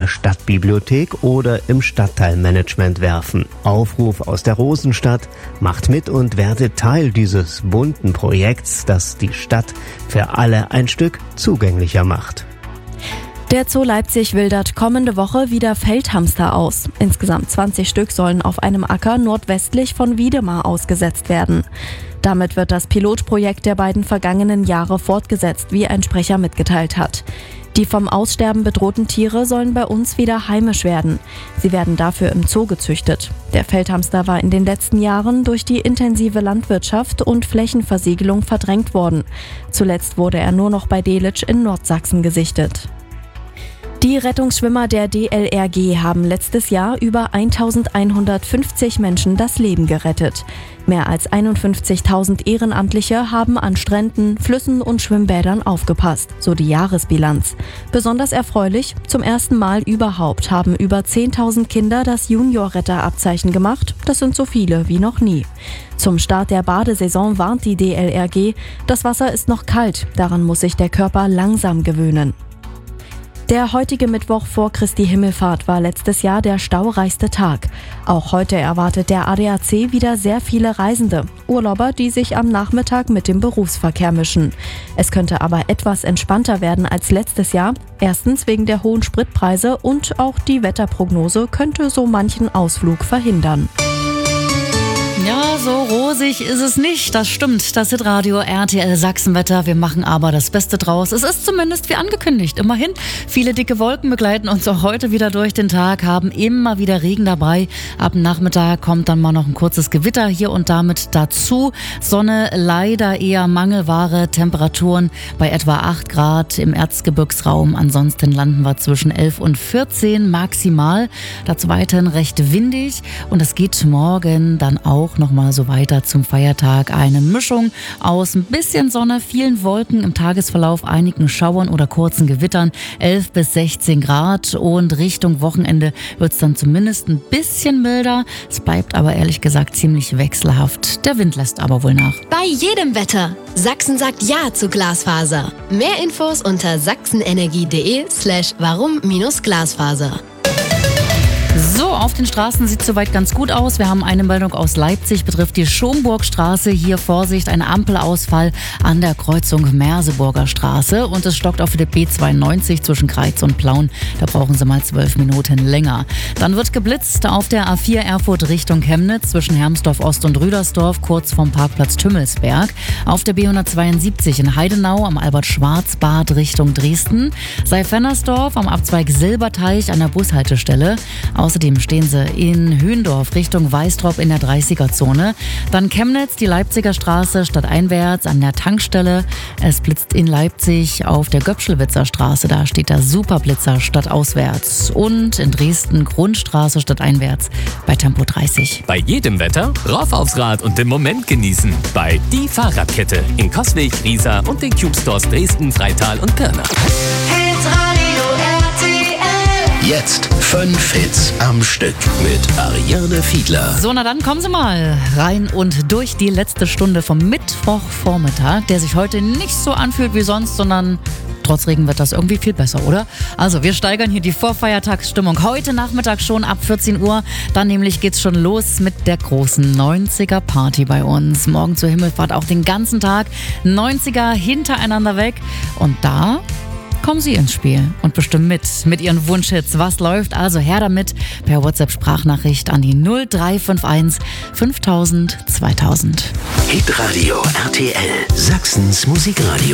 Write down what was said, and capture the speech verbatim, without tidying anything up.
Stadtbibliothek oder im Stadtteilmanagement werfen. Aufruf aus der Rosenstadt: Macht mit und werdet Teil dieses bunten Projekts, das die Stadt für alle ein Stück zugänglicher macht. Der Zoo Leipzig wildert kommende Woche wieder Feldhamster aus. Insgesamt zwanzig Stück sollen auf einem Acker nordwestlich von Wiedemar ausgesetzt werden. Damit wird das Pilotprojekt der beiden vergangenen Jahre fortgesetzt, wie ein Sprecher mitgeteilt hat. Die vom Aussterben bedrohten Tiere sollen bei uns wieder heimisch werden. Sie werden dafür im Zoo gezüchtet. Der Feldhamster war in den letzten Jahren durch die intensive Landwirtschaft und Flächenversiegelung verdrängt worden. Zuletzt wurde er nur noch bei Delitzsch in Nordsachsen gesichtet. Die Rettungsschwimmer der D L R G haben letztes Jahr über eintausendeinhundertfünfzig Menschen das Leben gerettet. Mehr als einundfünfzigtausend Ehrenamtliche haben an Stränden, Flüssen und Schwimmbädern aufgepasst, so die Jahresbilanz. Besonders erfreulich: zum ersten Mal überhaupt haben über zehntausend Kinder das Junior-Retter-Abzeichen gemacht. Das sind so viele wie noch nie. Zum Start der Badesaison warnt die D L R G: Das Wasser ist noch kalt, daran muss sich der Körper langsam gewöhnen. Der heutige Mittwoch vor Christi Himmelfahrt war letztes Jahr der staureichste Tag. Auch heute erwartet der A D A C wieder sehr viele Reisende, Urlauber, die sich am Nachmittag mit dem Berufsverkehr mischen. Es könnte aber etwas entspannter werden als letztes Jahr. Erstens wegen der hohen Spritpreise und auch die Wetterprognose könnte so manchen Ausflug verhindern. Ja, so rosig ist es nicht. Das stimmt. Das Hitradio R T L Sachsenwetter. Wir machen aber das Beste draus. Es ist zumindest wie angekündigt. Immerhin, viele dicke Wolken begleiten uns auch heute wieder durch den Tag, haben immer wieder Regen dabei. Ab Nachmittag kommt dann mal noch ein kurzes Gewitter hier und damit dazu. Sonne leider eher Mangelware. Temperaturen bei etwa acht Grad im Erzgebirgsraum. Ansonsten landen wir zwischen elf und vierzehn maximal. Dazu weiterhin recht windig. Und es geht morgen dann auch nochmal so weiter zum Feiertag. Eine Mischung aus ein bisschen Sonne, vielen Wolken, im Tagesverlauf einigen Schauern oder kurzen Gewittern, elf bis sechzehn Grad, und Richtung Wochenende wird es dann zumindest ein bisschen milder. Es bleibt aber ehrlich gesagt ziemlich wechselhaft. Der Wind lässt aber wohl nach. Bei jedem Wetter. Sachsen sagt Ja zu Glasfaser. Mehr Infos unter sachsenenergie.de slash warum minus Glasfaser. So, auf den Straßen sieht es soweit ganz gut aus. Wir haben eine Meldung aus Leipzig, betrifft die Schomburgstraße. Hier Vorsicht, ein Ampelausfall an der Kreuzung Merseburger Straße. Und es stockt auch für die B zweiundneunzig zwischen Kreiz und Plauen. Da brauchen Sie mal zwölf Minuten länger. Dann wird geblitzt auf der A vier Erfurt Richtung Chemnitz zwischen Hermsdorf Ost und Rüdersdorf, kurz vom Parkplatz Tümmelsberg. Auf der B hundertzweiundsiebzig in Heidenau am Albert-Schwarz-Bad Richtung Dresden. Seifennersdorf am Abzweig Silberteich an der Bushaltestelle. Außerdem stehen sie in Hündorf Richtung Weißtrop in der dreißiger-Zone. Dann Chemnitz, die Leipziger Straße stadteinwärts an der Tankstelle. Es blitzt in Leipzig auf der Göpschelwitzer Straße. Da steht der Superblitzer stadtauswärts. Und in Dresden Grundstraße stadteinwärts bei Tempo dreißig. Bei jedem Wetter rauf aufs Rad und den Moment genießen. Bei Die Fahrradkette in Coswig, Riesa und den Cube Stores Dresden, Freital und Pirna. Jetzt fünf Hits am Stück mit Ariane Fiedler. So, na dann kommen Sie mal rein und durch die letzte Stunde vom Mittwochvormittag, der sich heute nicht so anfühlt wie sonst, sondern trotz Regen wird das irgendwie viel besser, oder? Also, wir steigern hier die Vorfeiertagsstimmung heute Nachmittag schon ab vierzehn Uhr. Dann nämlich geht's schon los mit der großen neunziger-Party bei uns. Morgen zur Himmelfahrt auch den ganzen Tag. neunziger hintereinander weg. Und da kommen Sie ins Spiel und bestimmen mit, mit Ihren Wunschhits. Was läuft? Also her damit per WhatsApp-Sprachnachricht an die null drei fünf eins fünftausend zweitausend. Hitradio R T L, Sachsens Musikradio.